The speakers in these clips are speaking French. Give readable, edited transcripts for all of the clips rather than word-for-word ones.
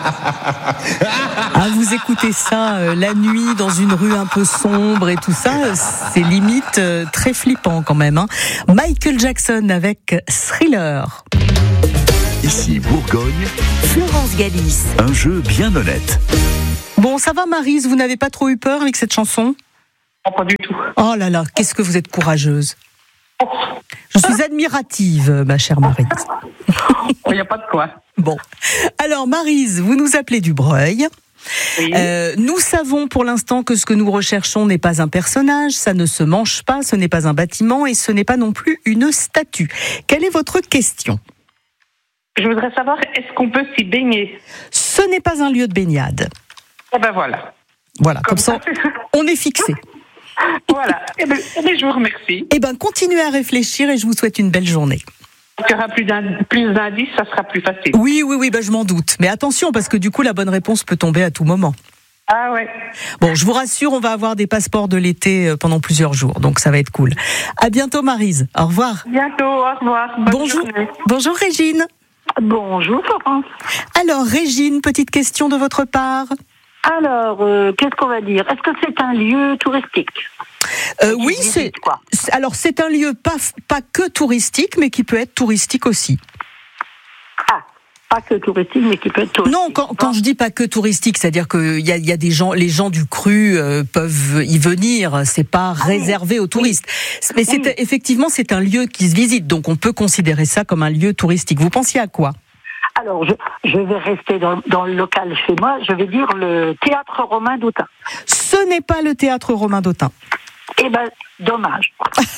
Ah, vous écoutez ça la nuit dans une rue un peu sombre et tout ça, c'est limite très flippant quand même. Hein. Michael Jackson avec Thriller. Ici Bourgogne, Florence Galis. un jeu bien honnête. Bon, ça va Maryse, vous n'avez pas trop eu peur avec cette chanson ? Non, pas du tout. Oh là là, qu'est-ce que vous êtes courageuse. Je suis admirative, ma chère Maryse. Il n'y a pas de quoi. Bon, alors Maryse, vous nous appelez du Breuil. Oui. Nous savons pour l'instant que ce que nous recherchons n'est pas un personnage, ça ne se mange pas, ce n'est pas un bâtiment et ce n'est pas non plus une statue. Quelle est votre question ? Je voudrais savoir, est-ce qu'on peut s'y baigner ? Ce n'est pas un lieu de baignade. Eh ben voilà. Voilà, comme ça, on est fixé. Voilà. Eh ben, je vous remercie. Eh bien, continuez à réfléchir et je vous souhaite une belle journée. Il y aura plus d'indices, ça sera plus facile. Oui, je m'en doute. Mais attention, parce que du coup, la bonne réponse peut tomber à tout moment. Ah ouais. Bon, je vous rassure, on va avoir des passeports de l'été pendant plusieurs jours, donc ça va être cool. À bientôt, Maryse. Au revoir. Bientôt, au revoir. Bonne journée. Bonjour, Régine. Bonjour Florence. Alors, Régine, petite question de votre part. Alors, qu'est-ce qu'on va dire ? Est-ce que c'est un lieu touristique ? Oui, alors c'est un lieu pas que touristique, mais qui peut être touristique aussi. Ah, pas que touristique, mais qui peut être touristique. Non, quand je dis pas que touristique, c'est-à-dire qu'il y a des gens, les gens du cru peuvent y venir, c'est pas réservé aux touristes. Mais effectivement, c'est un lieu qui se visite, donc on peut considérer ça comme un lieu touristique. Vous pensiez à quoi ? Alors, je vais rester dans le local chez moi, je vais dire le théâtre Romain d'Autun. Ce n'est pas le théâtre Romain d'Autun. Eh ben, dommage.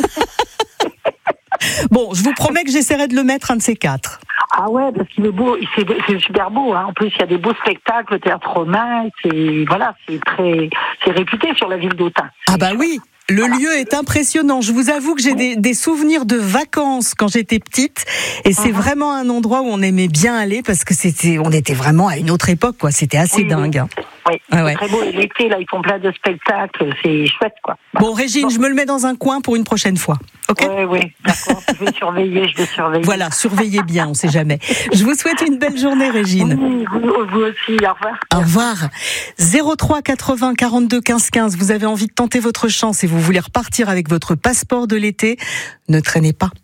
Bon, je vous promets que j'essaierai de le mettre un de ces quatre. Ah ouais, parce qu'il est beau, c'est super beau. Hein. En plus, il y a des beaux spectacles, le théâtre Romain, c'est réputé sur la ville d'Autun. Ah bah oui. Le lieu est impressionnant. Je vous avoue que j'ai des souvenirs de vacances quand j'étais petite, et c'est vraiment un endroit où on aimait bien aller parce que on était vraiment à une autre époque, quoi. C'était assez dingue. Hein. Oui, c'est très beau. Et l'été, là, ils font plein de spectacles. C'est chouette, quoi. Bon, Régine, je me le mets dans un coin pour une prochaine fois. Ok ? Oui, d'accord. Je vais surveiller. Voilà, surveillez bien, on sait jamais. Je vous souhaite une belle journée, Régine. Oui, vous aussi. Au revoir. Au revoir. 03 80 42 15 15. Vous avez envie de tenter votre chance et vous voulez repartir avec votre passeport de l'été, ne traînez pas.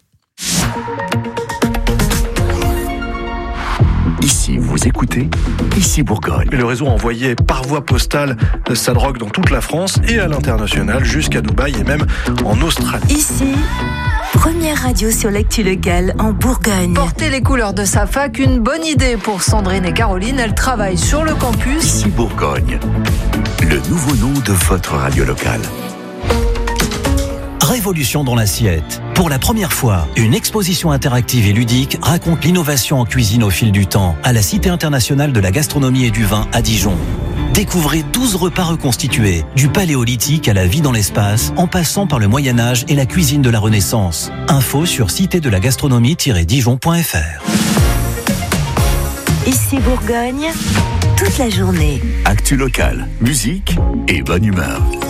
Ici, vous écoutez, ici Bourgogne. Le réseau a envoyé par voie postale sa drogue dans toute la France et à l'international, jusqu'à Dubaï et même en Australie. Ici, première radio sur l'actu locale en Bourgogne. Porter les couleurs de sa fac, une bonne idée pour Sandrine et Caroline. Elles travaillent sur le campus. Ici Bourgogne, le nouveau nom de votre radio locale. Révolution dans l'assiette. Pour la première fois, une exposition interactive et ludique raconte l'innovation en cuisine au fil du temps à la Cité internationale de la gastronomie et du vin à Dijon. Découvrez 12 repas reconstitués, du paléolithique à la vie dans l'espace, en passant par le Moyen-Âge et la cuisine de la Renaissance. Info sur citédelagastronomie-dijon.fr. Ici Bourgogne, toute la journée. Actu locale, musique et bonne humeur.